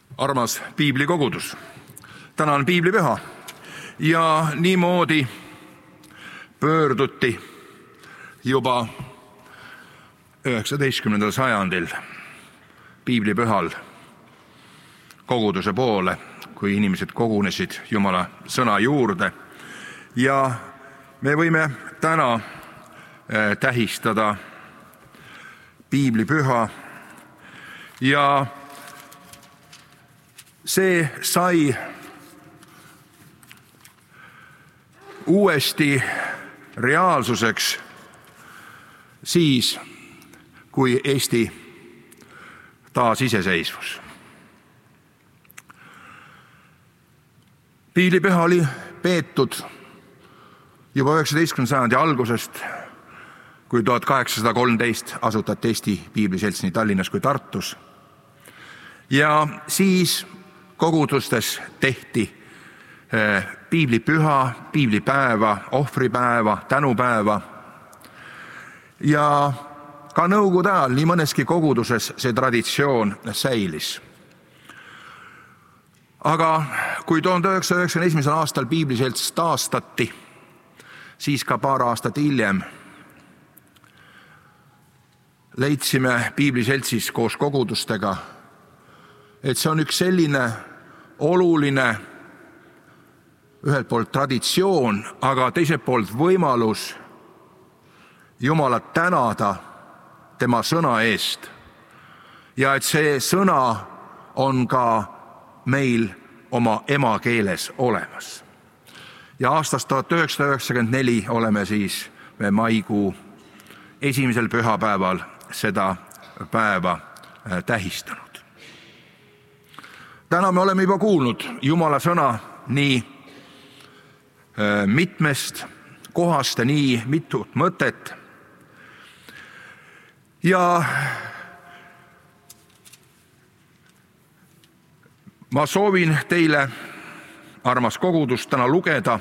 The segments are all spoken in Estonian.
Armas piiblikogudus, täna on piiblipüha ja niimoodi pöörduti juba 19. sajandil piiblipühal koguduse poole, kui inimesed kogunesid Jumala sõna juurde. Ja me võime täna tähistada piiblipüha ja see sai uuesti reaalsuseks siis, kui Eesti taasiseseisvus. Piiblipüha oli peetud juba 19. sajandi algusest, kui 1813 asutati Eesti Piibliselts nii Tallinnas kui Tartus. Ja siis kogudustes tehti piiblipüha, piiblipäeva, ohvripäeva, tänupäeva. Ja ka nõukogude ajal nii mõneski koguduses see traditsioon säilis. Aga kui 1991. aastal Piibliselts taastati, siis ka paar aastat hiljem leidsime Piibliseltsis koos kogudustega, et see on üks selline oluline ühelt poolt traditsioon, aga teiselt poolt võimalus Jumalat tänada tema sõna eest. Ja et see sõna on ka meil oma emakeeles olemas. Ja aastast 1994 oleme siis maikuu esimesel pühapäeval seda päeva tähistanud. Täna me oleme juba kuulnud Jumala sõna nii mitmest kohast ja nii mitut mõtet. Ja ma soovin teile, armas kogudus, täna lugeda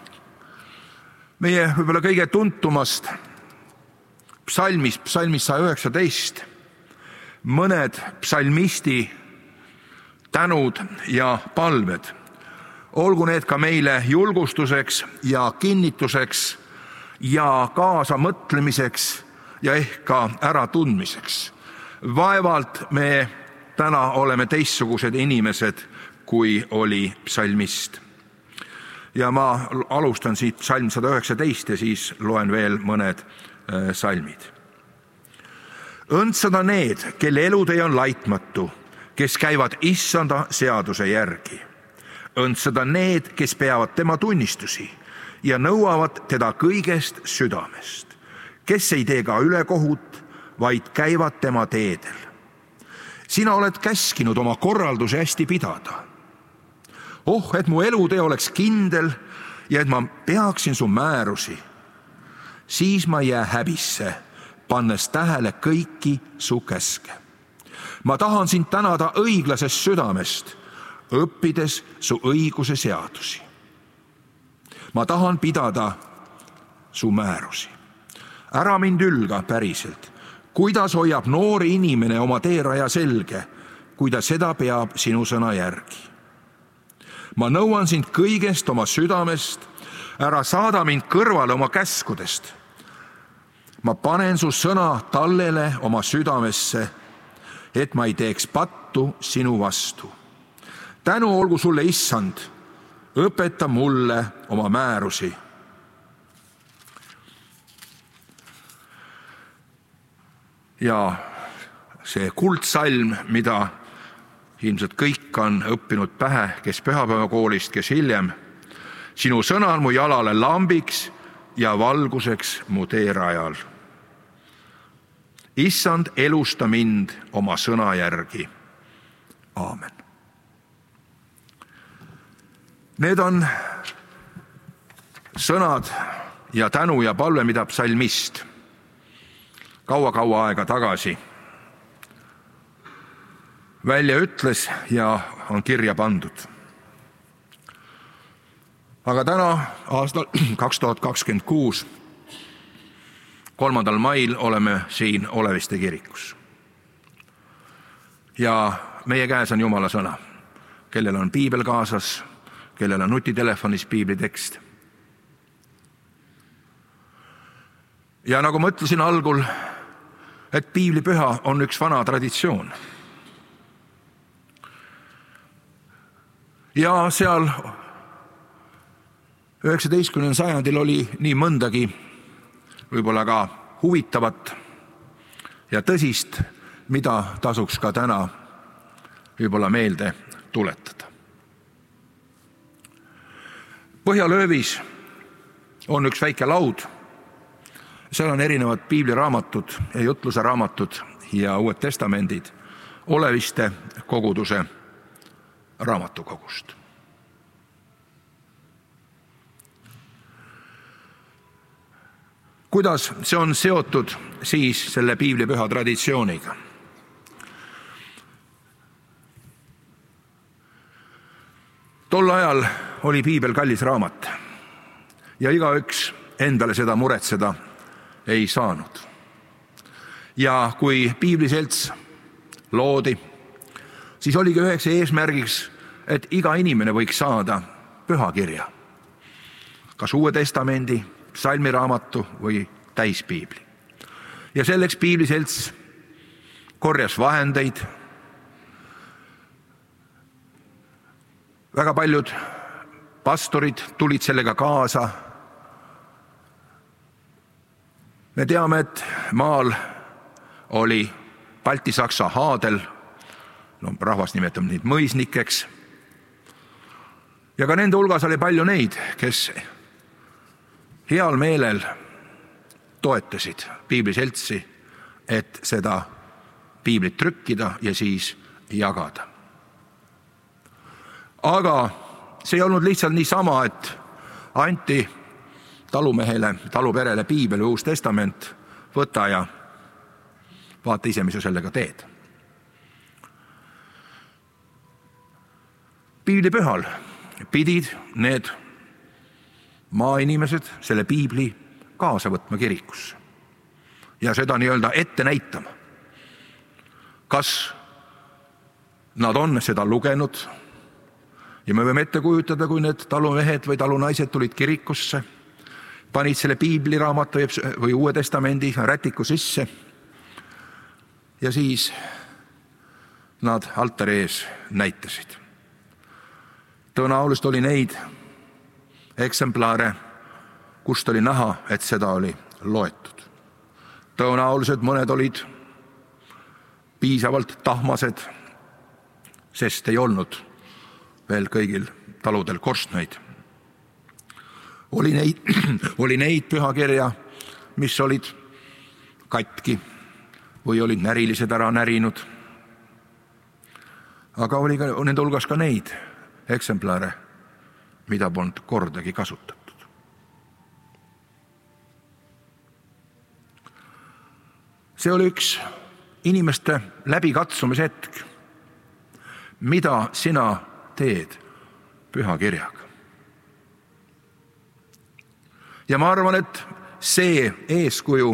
meie võib-olla kõige tuntumast psalmist 119, mõned psalmisti tänud ja palved. Olgu need ka meile julgustuseks ja kinnituseks ja kaasa mõtlemiseks ja ehk ka äratundmiseks. Vaevalt me täna oleme teistsugused inimesed, kui oli psalmist. Ja ma alustan siit psalm 119 ja siis loen veel mõned salmid. Õndsad on need, kelle elutee on laitmatu, kes käivad Issanda seaduse järgi. Õndsad on need, kes peavad tema tunnistusi ja nõuavad teda kõigest südamest, kes ei tee ka ülekohut, vaid käivad tema teedel. Sina oled käskinud oma korralduse hästi pidada. Oh, et mu elutee oleks kindel ja et ma peaksin su määrusi. Siis ma jää häbisse, pannes tähele kõiki su käske. Ma tahan sind tänada õiglasest südamest, õppides su õiguse seadusi. Ma tahan pidada su määrusi. Ära mind ülga päriselt, kuidas hoiab noori inimene oma teeraja selge, kui ta seda peab sinu sõna järgi. Ma nõuan sind kõigest oma südamest, ära saada mind kõrvale oma käskudest. Ma panen su sõna tallele oma südamesse, et ma ei teeks pattu sinu vastu. Tänu olgu sulle, Issand, õpeta mulle oma määrusi. Ja see kuldsalm, mida ilmselt kõik on õppinud pähe, kes pühapäevakoolist, kes hiljem. Sinu sõna on mu jalale lambiks ja valguseks mu teerajal. Issand, elusta mind oma sõna järgi. Aamen. Need on sõnad ja tänu ja palve, mida psalmist kaua aega tagasi välja ütles ja on kirja pandud. Aga täna aastal 2026 3. mail oleme siin Oleviste kirikus. Ja meie käes on Jumala sõna. kellel on piibel kaasas, kellel on nutitelefonis piiblitekst. Ja nagu ma ütlesin algul, et piiblipüha on üks vana traditsioon. Ja seal 19. sajandil oli nii mõndagi võib-olla ka huvitavat ja tõsist, mida tasuks ka täna võib-olla meelde tuletada. Põhjalöövis on üks väike laud. Seal on erinevad piibliraamatud ja jutluse raamatud ja Uued Testamendid Oleviste koguduse raamatukogust. Kuidas see on seotud siis selle piiblipüha traditsiooniga? Tol ajal oli piibel kallis raamat ja igaüks endale seda muretseda ei saanud. Ja kui piibliselts loodi, siis oligi üheks eesmärgiks, et iga inimene võiks saada pühakirja, kas Uue Testamendi, psalmiraamatu või täispiibli. Ja selleks piibliselts korjas vahendeid. Väga paljud pastorid tulid sellega kaasa. Me teame, et maal oli baltisaksa haadel, rahvas nimetab neid mõisnikeks, ja ka nende hulgas oli palju neid, kes heal meelel toetasid piibliseltsi, et seda piiblit trükkida ja siis jagada. Aga see ei olnud lihtsalt niisama, et anti talumehele, taluperele piibel või Uus Testament, võta ja vaata ise, mis sa sellega teed. Piiblipühal pidid need maainimesed selle piibli kaasa võtma kirikusse ja seda nii-öelda ette näitama. Kas nad on seda lugenud? Ja me võime ette kujutada, kui need talumehed või talunaised tulid kirikusse, panid selle piibliraamatu või Uue Testamendi rätiku sisse ja siis nad altari ees näitasid. Tõenäoliselt oli neid eksemplare, kust oli näha, et seda oli loetud. Tõenäoliselt mõned olid piisavalt tahmased, sest ei olnud veel kõigil taludel korstnaid. Oli neid pühakirja, mis olid katki või olid närilised ära närinud. Aga oli ka nende hulgas ka neid eksemplare, mida polnud kordagi kasutatud. See oli üks inimeste läbikatsumise hetk. Mida sina teed pühakirjaga? Ja ma arvan, et see eeskuju,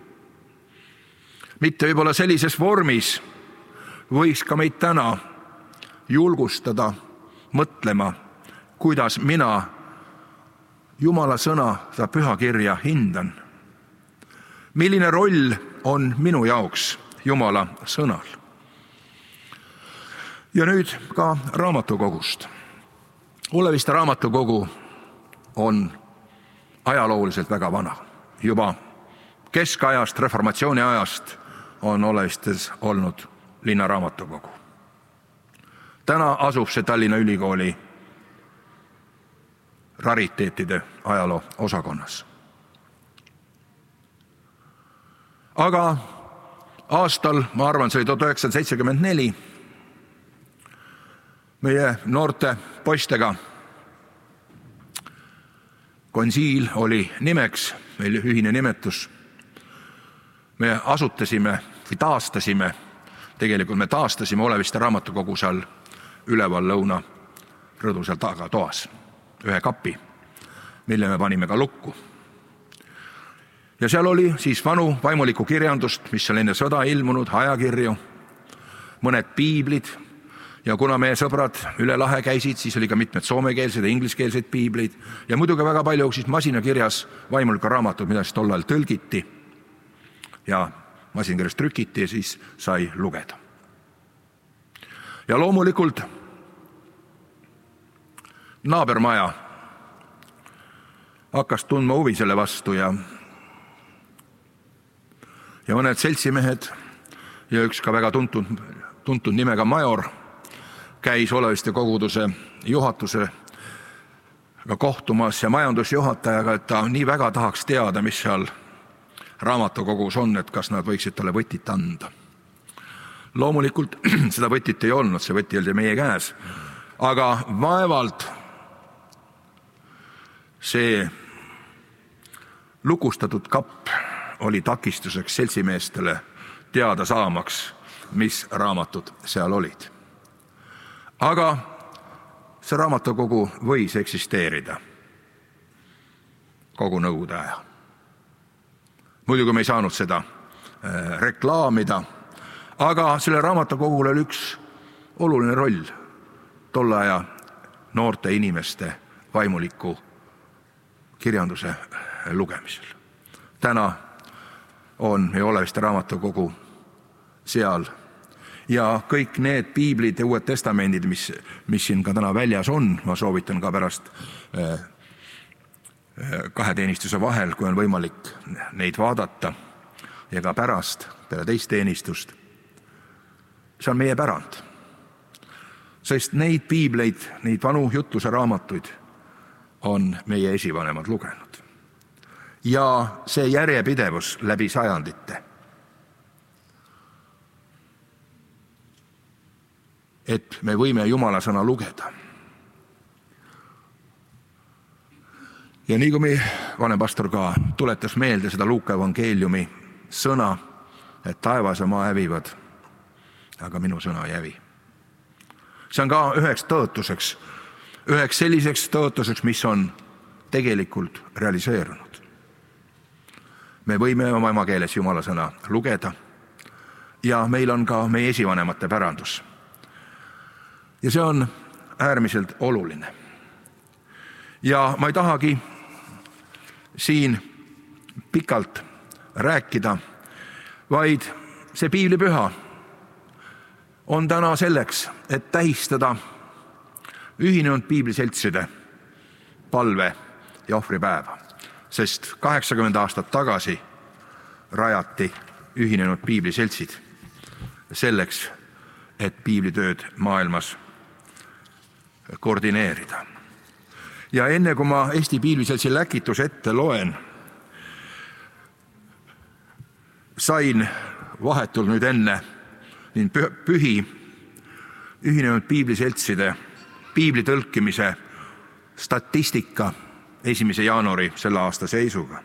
mitte võib-olla sellises vormis, võiks ka meid täna julgustada mõtlema, kuidas mina Jumala sõna, seda pühakirja hindan. Milline roll on minu jaoks Jumala sõnal? Ja nüüd ka raamatukogust. Oleviste raamatukogu on ajalooliselt väga vana. Juba keskajast, reformatsiooni ajast on Olevistes olnud linnaraamatukogu. Täna asub see Tallinna Ülikooli rariteetide ajaloo osakonnas. Aga aastal, ma arvan, see oli 1974, meie noorte poistega konsiil oli nimeks, meil ühine nimetus. Me asutasime või taastasime, tegelikult me taastasime Oleviste raamatukogu seal üleval lõuna rõdu seal tagatoas, ühe kapi, mille me panime ka lukku. Ja seal oli siis vanu vaimulikku kirjandust, mis seal enne sõda ilmunud, ajakirju, mõned piiblid Ja kuna meie sõbrad üle lahe käisid, siis oli ka mitmed soomekeelsed ja ingliskeelsed piiblid ja muidugi väga palju siis masinakirjas vaimulike raamatud, mida siis tol ajal tõlgiti ja masinakirjas trükiti ja siis sai lugeda. Ja loomulikult naabermaja hakkas tundma huvi selle vastu ja mõned seltsimehed ja üks ka väga tuntud nimega major käis Oleviste koguduse juhatusega kohtumas ja majandusjuhatajaga, et ta nii väga tahaks teada, mis seal raamatukogus on, et kas nad võiksid talle võtit anda. Loomulikult seda võtit ei olnud, see võti oli meie käes, aga vaevalt see lukustatud kapp oli takistuseks seltsimeestele teada saamaks, mis raamatud seal olid. Aga see raamatukogu võis eksisteerida kogu nõukogude aja. Muidugi me ei saanud seda reklaamida, aga selle raamatukogul oli üks oluline roll tolle aja noorte inimeste vaimuliku kirjanduse lugemisel. Täna on meie Oleviste raamatukogu seal ja kõik need piiblid ja uued testamendid, mis siin ka täna väljas on, ma soovitan ka pärast kahe teenistuse vahel, kui on võimalik neid vaadata ja ka pärast peale teist teenistust. See on meie pärand, sest neid piibleid, neid vanu jutluse raamatuid on meie esivanemad lugenud. Ja see järjepidevus läbi sajandite, et me võime Jumala sõna lugeda. Ja nii kui meie vanem pastor ka tuletas meelde seda Luuka evangeeliumi sõna, et taevas ja maa hävivad, aga minu sõna ei hävi. See on ka üheks tõotuseks, üheks selliseks tõotuseks, mis on tegelikult realiseerunud. Me võime oma emakeeles Jumala sõna lugeda ja meil on ka meie esivanemate pärandus. Ja see on äärmiselt oluline. Ja ma ei tahagi siin pikalt rääkida, vaid see piiblipüha on täna selleks, et tähistada ühinenud piibliseltside palve ja ohvripäeva, sest 80 aastat tagasi rajati ühinenud piibliseltsid selleks, et piiblitööd maailmas koordineerida. Ja enne kui ma Eesti Piibliseltsi läkituse ette loen, sain vahetult nüüd enne pühi ühinenud piibliseltside piibli tõlkimise statistika 1. jaanuari selle aasta seisuga.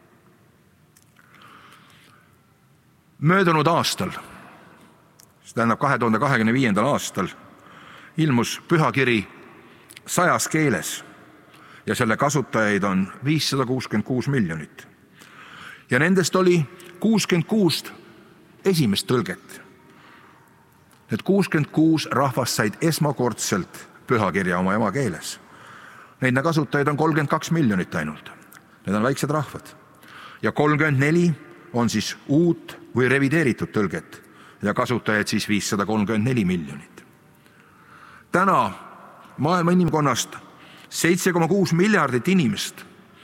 Möödunud aastal, see tähendab 2025. aastal, ilmus pühakiri 100 keeles ja selle kasutajaid on 566 miljonit. Ja nendest oli 66 esimest tõlget. Need 66 rahvast said esmakordselt pühakirja oma emakeeles. Neid kasutajaid on 32 miljonit ainult. Need on väiksed rahvad. Ja 34 on siis uut või revideeritud tõlget ja kasutajaid siis 534 miljonit. Täna maailma inimkonnast 7,6 miljardit inimest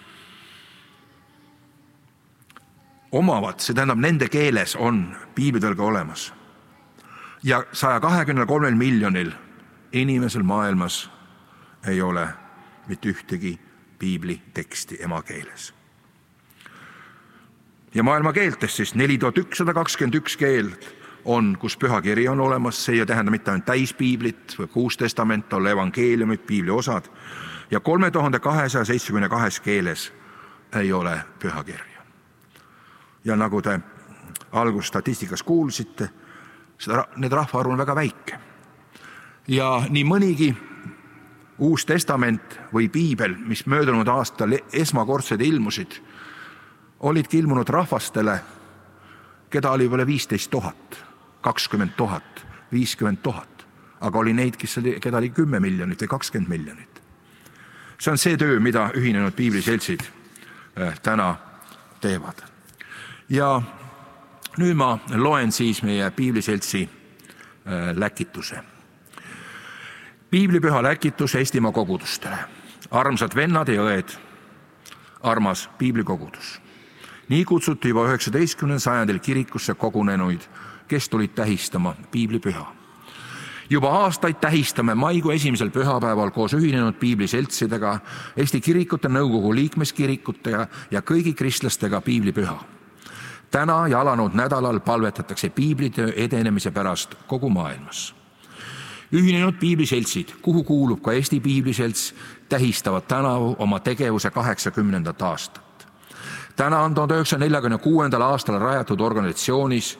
omavad, see tähendab nende keeles on piiblitõlge olemas. Ja 123 miljonil inimesel maailmas ei ole mitte ühtegi piibli teksti emakeeles. Ja maailma keeltes siis 4121 keelt on, kus pühakiri on olemas, see ei tähenda mitte ainult täispiiblit, võib Uus Testament olla evangeeliumid, piibli osad, ja 3272 keeles ei ole pühakirja. Ja nagu te algusstatistikas kuulsite, need rahvaarv on väga väike. Ja nii mõnigi Uus Testament või piibel, mis möödunud aastal esmakordsed ilmusid, olidki ilmunud rahvastele, keda oli võib-olla 15 000, 20 000, 50 000. aga oli neid, keda oli 10 miljonit või 20 miljonit. See on see töö, mida Ühinenud Piibliseltsid täna teevad. Ja nüüd ma loen siis meie Piibliseltsi läkituse. Piiblipüha läkitus Eestimaa kogudustele. Armsad vennad ja õed, armas piiblikogudus. Nii kutsuti juba 19. sajandil kirikusse kogunenuid, kes tulid tähistama piiblipüha. Juba aastaid tähistame maikuu 1. pühapäeval koos Ühinenud Piibliseltsidega, Eesti Kirikute Nõukogu liikmeskirikutega ja kõigi kristlastega piiblipüha. Täna ja alanud nädalal palvetatakse piiblitöö edenemise pärast kogu maailmas. Ühinenud Piibliseltsid, kuhu kuulub ka Eesti Piibliselts, tähistavad tänavu oma tegevuse 80. aastat. Täna on 1946. aastal rajatud organisatsioonis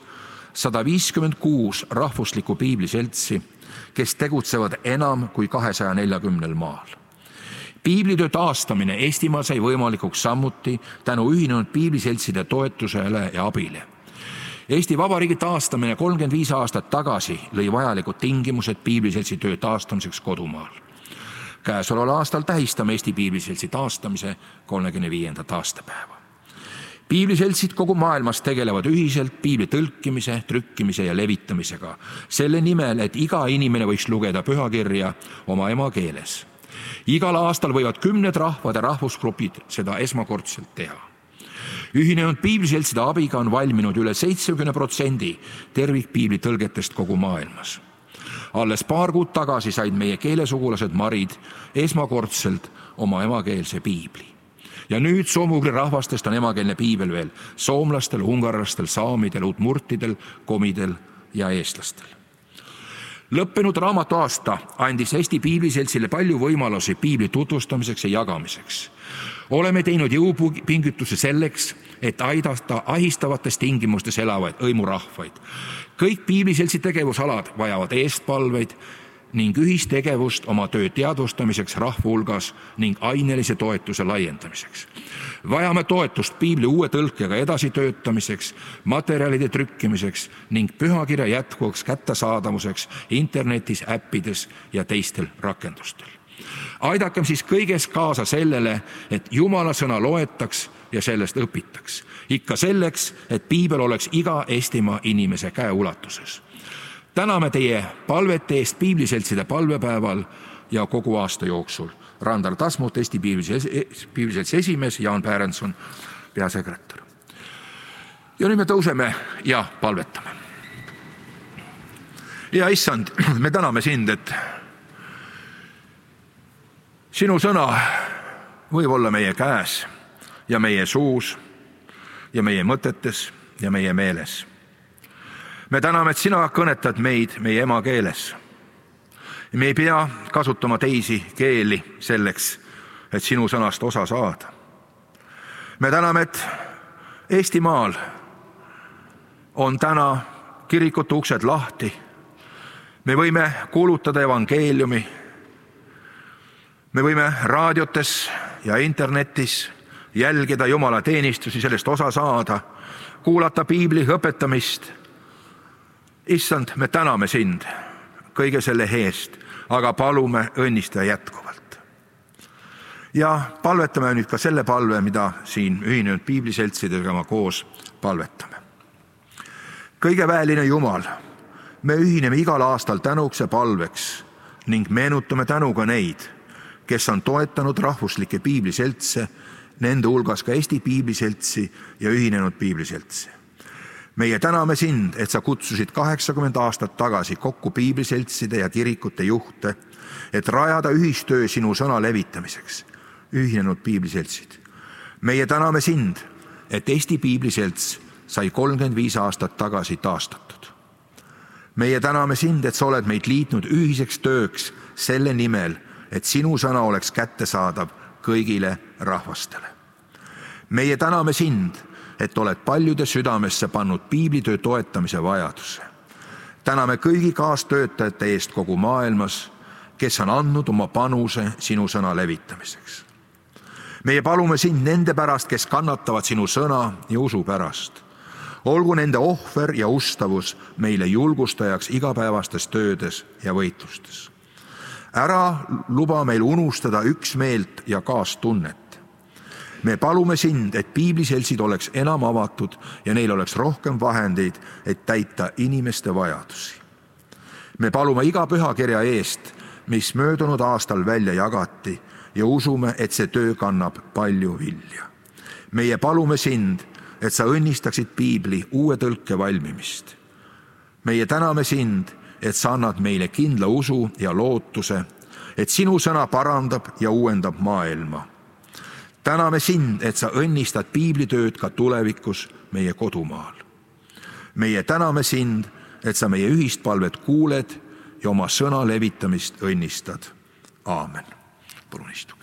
156 rahvuslikku piibliseltsi, kes tegutsevad enam kui 240 maal. Piiblitöö taastamine Eestimaal sai võimalikuks samuti tänu Ühinenud Piibliseltside toetusele ja abile. Eesti Vabariigi taastamine 35 aastat tagasi lõi vajalikud tingimused piibliseltsi töö taastamiseks kodumaal. Käesoleval aastal tähistame Eesti Piibliseltsi taastamise 35. aastapäeva. Piibliseltsid kogu maailmas tegelevad ühiselt piibli tõlkimise, trükkimise ja levitamisega, selle nimel, et iga inimene võiks lugeda pühakirja oma emakeeles. Igal aastal võivad 10 rahvad ja rahvusgrupid seda esmakordselt teha. Ühinenud Piibliseltside abiga on valminud üle 70% tervikpiibli tõlgetest kogu maailmas. Alles paar kuud tagasi said meie keelesugulased marid esmakordselt oma emakeelse piibli. Ja nüüd soomugri rahvastest on emakeelne piibel veel soomlastel, ungarlastel, saamidel, udmurtidel, komidel ja eestlastel. Lõppenud raamatuaasta andis Eesti Piibliseltsile palju võimalusi piibli tutvustamiseks ja jagamiseks. Oleme teinud jõupingutuse selleks, et aidata ahistavates tingimustes elavaid hõimurahvaid. Kõik Piibliseltsi tegevusalad vajavad eestpalveid ning ühistegevust oma töö teadvustamiseks rahva hulgas ning ainelise toetuse laiendamiseks. Vajame toetust piibli uue tõlkega edasitöötamiseks, materjalide trükkimiseks ning pühakirja jätkuvaks kättesaadavuseks internetis, äppides ja teistel rakendustel. Aidakem siis kõiges kaasa sellele, et Jumala sõna loetaks ja sellest õpitaks. Ikka selleks, et piibel oleks iga Eestimaa inimese käeulatuses. Täname teie palvete eest Piibliseltside palvepäeval ja kogu aasta jooksul. Randar Tasmut, Eesti Piibliseltsi esimees, Jaan Pärenson, peasekretär. Ja nüüd me tõuseme ja palvetame. Ja issand, me täname sind, et sinu sõna võib olla meie käes ja meie suus ja meie mõtetes ja meie meeles. Me täname, et sina kõnetad meid meie emakeeles. Me ei pea kasutama teisi keeli selleks, et sinu sõnast osa saada. Me täname, et Eestimaal on täna kirikute uksed lahti. Me võime kuulutada evangeeliumi. Me võime raadiotes ja internetis jälgida Jumala teenistusi, sellest osa saada, kuulata piibli õpetamist. Issand, me täname sind kõige selle eest, aga palume õnnista jätkuvalt. Ja palvetame nüüd ka selle palve, mida siin Ühinenud Piibliseltsidega koos palvetame. Kõige väeline Jumal, me ühineme igal aastal tänuks ja palveks ning meenutame tänuga neid, kes on toetanud rahvuslikke piibliseltse, nende hulgas ka Eesti Piibliseltsi ja Ühinenud Piibliseltsi. Meie täname sind, et sa kutsusid 80 aastat tagasi kokku piibliseltside ja kirikute juhte, et rajada ühistöö sinu sõna levitamiseks, Ühinenud Piibliseltsid. Meie täname sind, et Eesti Piibliselts sai 35 aastat tagasi taastatud. Meie täname sind, et sa oled meid liitnud ühiseks tööks selle nimel, et sinu sõna oleks kättesaadav kõigile rahvastele. Meie täname sind, et oled paljude südamesse pannud piiblitöö toetamise vajaduse. Täname kõigi kaastöötajate eest kogu maailmas, kes on andnud oma panuse sinu sõna levitamiseks. Meie palume sind nende pärast, kes kannatavad sinu sõna ja usu pärast. Olgu nende ohver ja ustavus meile julgustajaks igapäevastes töödes ja võitlustes. Ära luba meil unustada üksmeelt ja kaastunnet. Me palume sind, et piibliseltsid oleks enam avatud ja neil oleks rohkem vahendeid, et täita inimeste vajadusi. Me palume iga pühakirja eest, mis möödunud aastal välja jagati ja usume, et see töö kannab palju vilja. Meie palume sind, et sa õnnistaksid piibli uue tõlke valmimist. Meie täname sind, et sa annad meile kindla usu ja lootuse, et sinu sõna parandab ja uuendab maailma. Täname sind, et sa õnnistad piiblitööd ka tulevikus meie kodumaal. Meie täname sind, et sa meie ühist palvet kuuled ja oma sõna levitamist õnnistad. Aamen. Palun istuge.